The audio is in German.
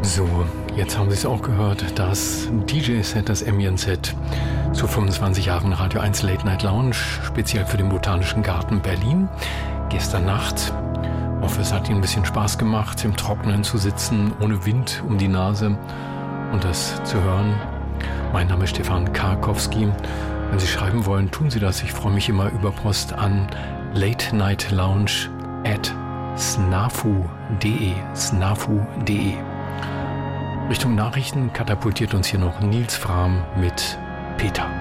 So, jetzt haben Sie es auch gehört, das DJ-Set, das Ambient-Set zu 25 Jahren Radio 1 Late Night Lounge, speziell für den Botanischen Garten Berlin. Gestern Nacht. Ich hoffe, es hat Ihnen ein bisschen Spaß gemacht, im Trockenen zu sitzen, ohne Wind um die Nase und das zu hören. Mein Name ist Stefan Karkowski. Wenn Sie schreiben wollen, tun Sie das. Ich freue mich immer über Post an latenightlounge@snafu.de. Richtung Nachrichten katapultiert uns hier noch Nils Frahm mit Peter.